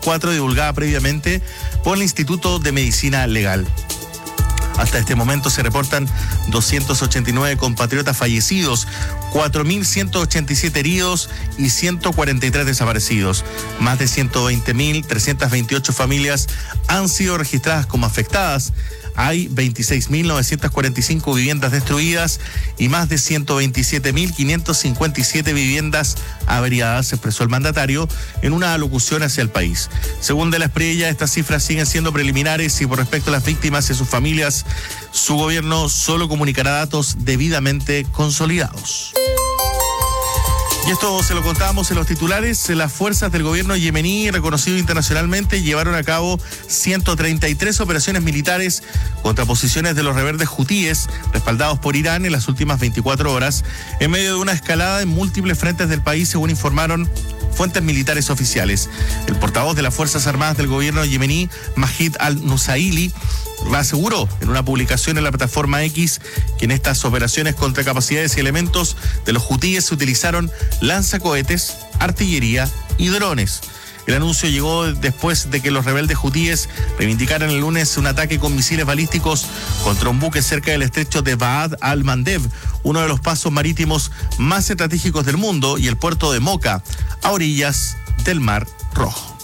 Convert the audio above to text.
2024, divulgada previamente por el Instituto de Medicina Legal. Hasta este momento se reportan 289 compatriotas fallecidos, 4.187 heridos y 143 desaparecidos. Más de 120.328 familias han sido registradas como afectadas. Hay 26.945 viviendas destruidas y más de 127.557 viviendas averiadas, expresó el mandatario en una alocución hacia el país. Según de la Espriella, estas cifras siguen siendo preliminares y por respecto a las víctimas y sus familias, su gobierno solo comunicará datos debidamente consolidados. Y esto se lo contábamos en los titulares. Las fuerzas del gobierno yemení, reconocido internacionalmente, llevaron a cabo 133 operaciones militares contra posiciones de los rebeldes hutíes, respaldados por Irán, en las últimas 24 horas, en medio de una escalada en múltiples frentes del país, según informaron fuentes militares oficiales. El portavoz de las Fuerzas Armadas del gobierno yemení, Majid al-Nusaili, aseguró en una publicación en la plataforma X que en estas operaciones contra capacidades y elementos de los hutíes se utilizaron lanzacohetes, artillería y drones. El anuncio llegó después de que los rebeldes hutíes reivindicaran el lunes un ataque con misiles balísticos contra un buque cerca del estrecho de Bab al-Mandeb, uno de los pasos marítimos más estratégicos del mundo, y el puerto de Moca, a orillas del Mar Rojo.